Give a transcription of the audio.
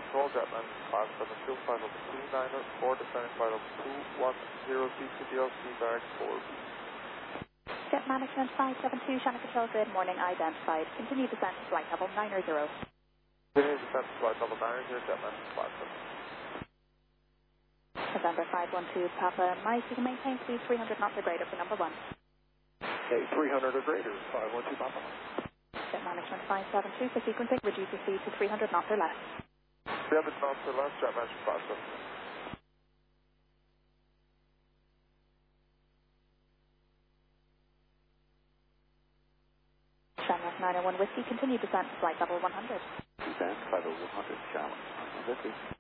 control, Jetman 572, flight level 294, descending flight level 210, CCDL, Seabag 4B. Jet Management 572, Shannon Control, good morning, identified. Continue descent to flight level 900. Continue descent to flight level 900, Jetman 572. November 512, Papa Mike, you can maintain speed 300 knots or greater for number 1. Okay, 300 or greater, 512, Papa Mike. Jet Management 572, for sequencing, reduce the speed to 300 knots or less. 300 knots or less, Jet Management 572. Shamrock 901 Whiskey, continue descent to flight level 100. Descent, flight level 100, Shamrock 901 Whiskey.